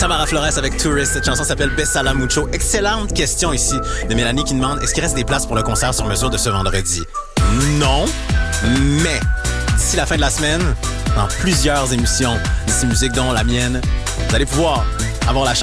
Tamara Flores avec Tourist. Cette chanson s'appelle Besala Mucho. Excellente question ici de Mélanie qui demande est-ce qu'il reste des places pour le concert sur mesure de ce vendredi? Non, mais d'ici la fin de la semaine, dans plusieurs émissions d'ici musique dont la mienne, vous allez pouvoir avoir la chance